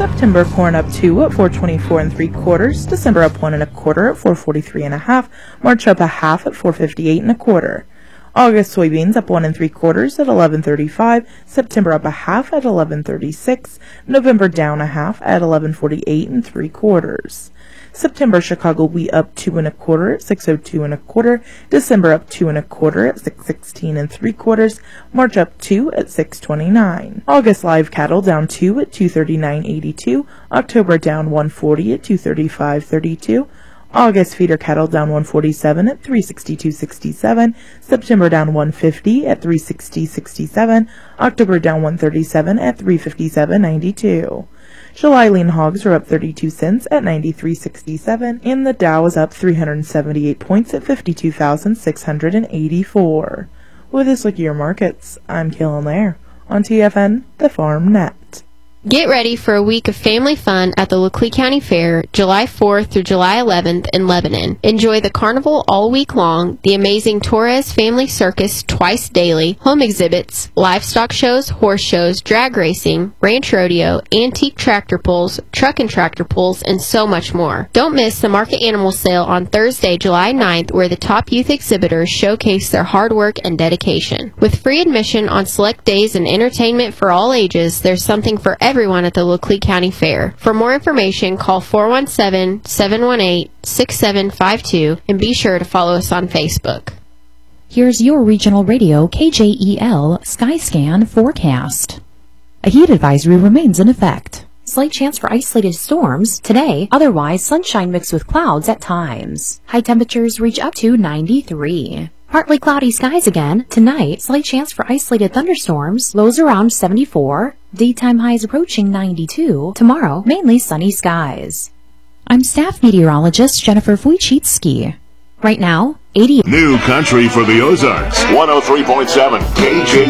September corn up 2 at 4.24 3/4. December up 1 1/4 at 4.43 1/2. March up a half at 4.58 1/4. August soybeans up 1 3/4 at 11.35. September up a half at 11.36. November down a half at 11.48 3/4. September Chicago wheat up 2 1/4 at 6.02 1/4. December up 2 1/4 at 6.16 3/4. March up 2 at 6.29. August live cattle down 2 at 239.82. October down 140 at 235.32. August feeder cattle down 147 at 362.67. September down 150 at 360.67. October down 137 at 357.92. July lean hogs are up 32 cents at 93.67, and the Dow is up 378 points at 52,684. With this look at your markets, I'm Kaylin Lair on TFN, the Farm Net. Get ready for a week of family fun at the Laclede County Fair, July 4th through July 11th in Lebanon. Enjoy the carnival all week long, the amazing Torres Family Circus twice daily, home exhibits, livestock shows, horse shows, drag racing, ranch rodeo, antique tractor pulls, truck and tractor pulls, and so much more. Don't miss the market animal sale on Thursday, July 9th, where the top youth exhibitors showcase their hard work and dedication. With free admission on select days and entertainment for all ages, there's something for everyone at the Laclede County Fair. For more information, call 417-718-6752 and be sure to follow us on Facebook. Here's your regional radio KJEL Skyscan forecast. A heat advisory remains in effect. Slight chance for isolated storms today, otherwise sunshine mixed with clouds at times. High temperatures reach up to 93. Partly cloudy skies again. Tonight, slight chance for isolated thunderstorms, lows around 74. Daytime highs approaching 92. Tomorrow, mainly sunny skies. I'm staff meteorologist Jennifer Wojcicki. Right now, 80. New country for the Ozarks. 103.7 KJ.